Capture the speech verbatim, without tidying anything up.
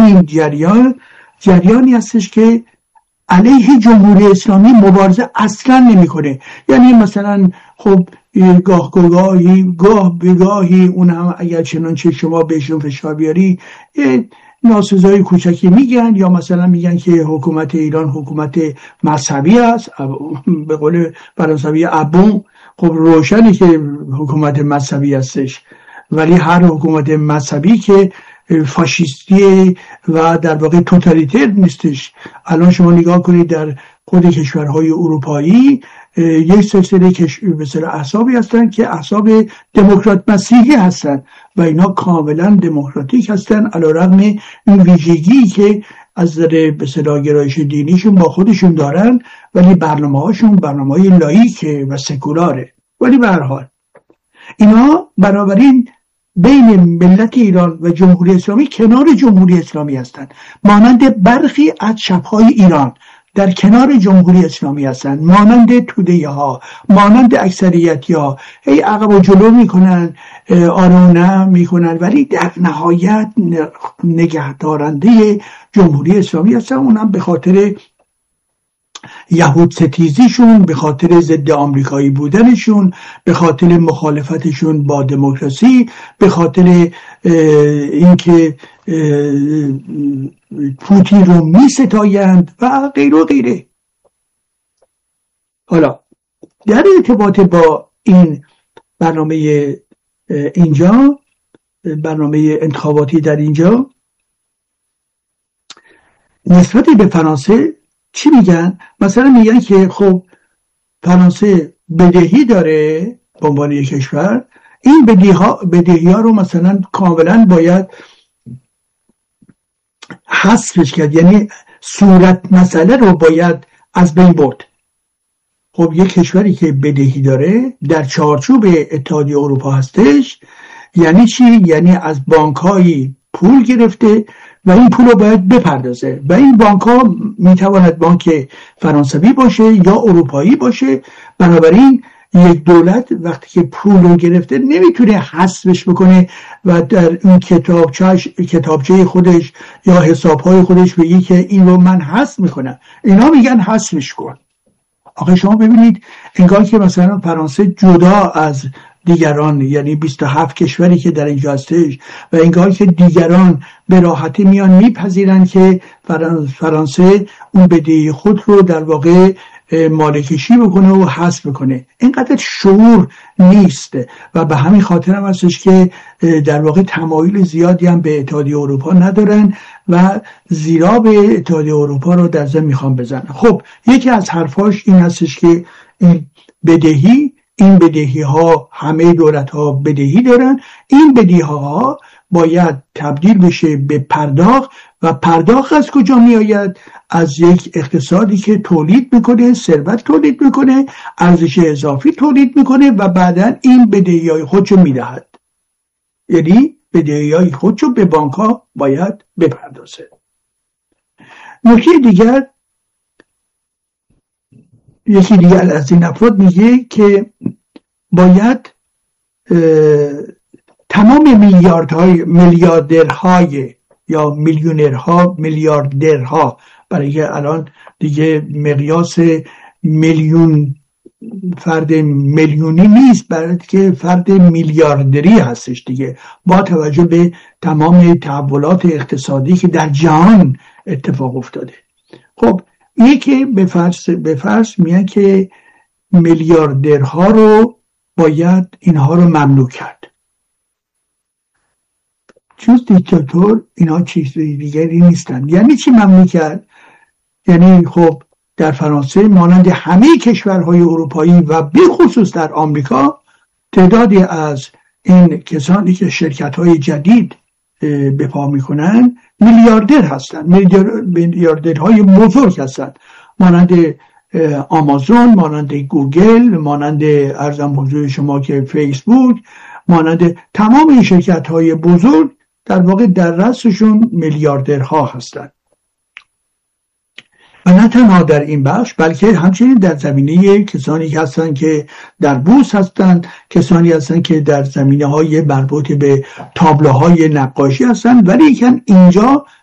این جریان جریانی هستش که علیه جمهوری اسلامی مبارزه اصلا نمیکنه. یعنی مثلا خب گاه گاهی گاه بگاهی اون هم اگر چنانچه شما بهشون فشار بیاری ناسزای کوچکی میگن، یا مثلا میگن که حکومت ایران حکومت مذهبی است، به قول فرانسوی ابون. خب روشنی که حکومت مذهبی هستش، ولی هر حکومت مذهبی که فاشیستی و در واقع توتالیتر نیستش. الان شما نگاه کنید در خود کشورهای اروپایی یک سلسله مثلا احزابی هستن که احزاب دموکرات مسیحی هستن و اینا کاملا دموکراتیک هستن، علیرغم این ویژگی که از نظر به اصطلاح گرایش دینیشون با خودشون دارن، ولی برنامه‌هاشون برنامه‌های لاییکه و سکولاره. ولی به هر حال اینا بنابراین بین ملت ایران و جمهوری اسلامی کنار جمهوری اسلامی هستند، مانند برخی از چپ‌های ایران در کنار جمهوری اسلامی هستند، مانند توده ها، مانند اکثریتی ها، هی عقب و جلو میکنن، آره و نه میکنن، ولی در نهایت نگهدارنده جمهوری اسلامی هستن. اونم به خاطر یهود ستیزیشون، به خاطر ضد آمریکایی بودنشون، به خاطر مخالفتشون با دموکراسی، به خاطر اینکه پوتین رو می ستایند و غیر و غیره. حالا در ارتباط با این برنامه اینجا، برنامه انتخاباتی در اینجا، نسبت به فرانسه چی میگن؟ مثلا میگن که خب فرانسه بدهی داره به عنوان یک کشور، این بدهی ها بدهی ها رو مثلا کاملا باید حذفش کرد، یعنی صورت مسئله رو باید از بین برد. خب یک کشوری که بدهی داره در چارچوب اتحادیه اروپا هستش، یعنی چی؟ یعنی از بانک‌های پول گرفته و این پول رو باید بپردازه و این بانک ها میتواند بانک فرانسوی باشه یا اروپایی باشه. بنابراین یک دولت وقتی که پول رو گرفته نمیتونه حذفش بکنه و در این کتابچه خودش یا حسابهای خودش بگه که این رو من حذف میکنم. اینا میگن حذفش کن. آخه شما ببینید انگار که مثلا فرانسه جدا از دیگران، یعنی بیست و هفت کشوری که در اینجا هستش، و انگار که دیگران به راحتی میان میپذیرن که فرانسه اون بدهی خود رو در واقع مالکشی بکنه و حذف بکنه. اینقدر شعور نیست و به همین خاطر هم هستش که در واقع تمایل زیادی هم به اتحادیه اروپا ندارن و زیرا به اتحادیه اروپا رو در ضمن میخوان بزنن. خب یکی از حرفاش این هستش که این بدهی این بدهی ها، همه دولت ها بدهی دارن، این بدهی ها باید تبدیل بشه به پرداخت و پرداخت از کجا می آید؟ از یک اقتصادی که تولید میکنه، ثروت تولید میکنه، ارزش اضافی تولید میکنه و بعدا این بدهی های خودشو میدهد. یعنی بدهی های خودشو به بانک ها باید بپردازه. نکته دیگر، یکی دیگر از این افراد میگه که باید تمام میلیاردهای میلیاردرهای یا میلیونرها میلیاردرها، برای که الان دیگه مقیاس میلیون فرد میلیونی نیست، برای که فرد میلیاردری هستش دیگه، با توجه به تمام تحولات اقتصادی که در جهان اتفاق افتاده. خب یکی به فرض به فرض میگن که میلیاردرها رو باید اینها رو ممنوع کرد. چون دیکتاتور اینها چیز دیگری نیستن. یعنی چی ممنوع کرد؟ یعنی خب در فرانسه مانند همه کشورهای اروپایی و به خصوص در آمریکا تعدادی از این کسانی که شرکت‌های جدید به پا میکنن میلیاردر هستن، میلیاردرهای بزرگ هستن، مانند آمازون، مانند گوگل، مانند ارزم حضور شما که فیسبوک، مانند تمام این شرکت‌های بزرگ در واقع در رأسشون میلیاردرها هستند. و نه تنها در این بخش بلکه همچنین در زمینه کسانی هستند که در بورس هستند، کسانی هستند که در زمینه های مربوط به تابلوهای نقاشی هستند، ولی یکن اینجا